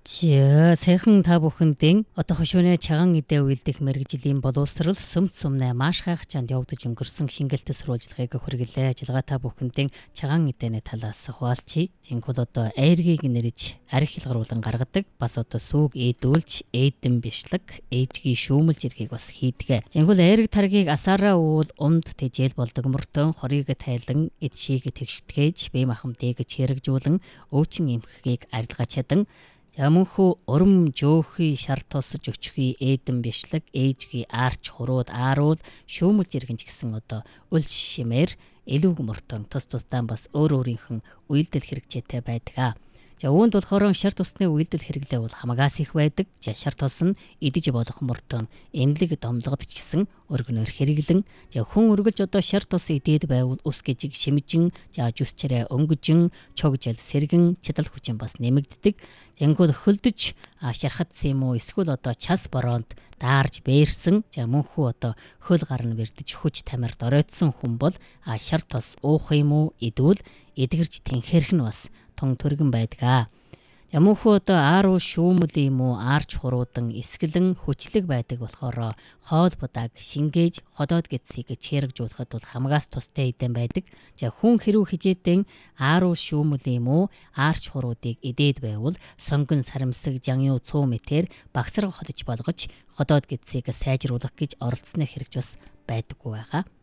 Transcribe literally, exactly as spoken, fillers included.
Чи сайхан та бүхэндээ одоо хөшөөнэ чаган идэ үйлдэх мэргэжлийн боловсрал сүмд сумнаа маш хайхчанд явагдаж өнгөрсөн шингэлтэй сурвалжлагыг хүргэлээ. Ажиллагаа та бүхэндээ чаган идэний талаас хуваалцъя. Жинхэнэ одоо айргийг нэрж арх хилгаруулан гаргадаг. Бас одоо сүүг ээдүүлж, ээдэн бишлэг, ээжгийн шүүмэлж иргийг бас хийдэг. Жинхэнэ айрэг таргийг асаараа уул умд тэжээл болдог мөртөө хорийг тайлан эд шийг тэгштгэж, бие махамдыг чирэгжүүлэн, өөчин эмхэгийг арилгаж чадан Ямөнхүү урам жөөхий шар тосож өчхий ээдэн бишлэг ээжгийн аарч хурууд ааруул шүүмэлж иргэн ч гэсэн одоо үл шимээр элүүг мөртөн тус тусдаа бас өөр өөрийнхэн үйлдэл хэрэгжээтэй байдаг. За үүнд болохоор шар тусны үйлдэл хэрэглээ бол хамаагаас их байдаг. За шар тус нь идэж болох мөртөө эмнэлэг домлогод ч гэсэн өргөнөөр хэрэглэн за хүн өргөлж одоо шар тус идээд байвал ус гжиг шимжин за жүс чараа өнгөжин чогжал сэргэн чадал хүчин бас нэмэгддэг. Тэнгүүд хөлдөж шархацсан юм уу эсвэл одоо час бороонд даарж бээрсэн за мөнхүү одоо хөл гарна бэрдэж хүч тамирд оройтсон хүн бол шар тос уух юм уу идвэл эдгэрч тэнхэрх нь бас тун төргөн байдаг. Ямөнхүү одоо ааруу шүүмэл юм уу аарч хуруудан эсгэлэн хүчлэг байдаг болохоор хоол будааг шингээж ходоод гэдсийг чирэгжүүлэхэд бол хамгаас тустай эдэн байдаг. За хүн хэрүү хижээдэн ааруу шүүмэл юм уу аарч хуруудыг идээд байвал сонгон сарамсаг жанью цуу мэтэр багсраг ходож болгож ходоод гэдсийг сайжруулах гэж оролцсны хэрэгж бас байдаггүй байгаа.